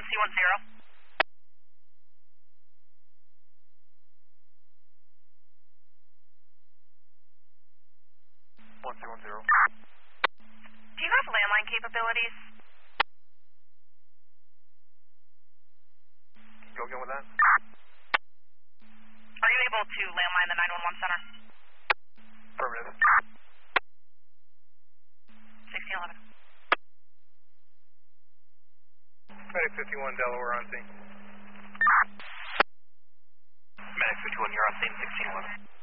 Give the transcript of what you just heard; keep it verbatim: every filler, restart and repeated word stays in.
C one zero. one C one zero. Do you have landline capabilities? Go again with that? Are you able to landline the nine one one center? Affirmative. sixteen eleven. Medic fifty-one, Delaware on scene. Medic fifty-one, you're on scene, sixteen eleven.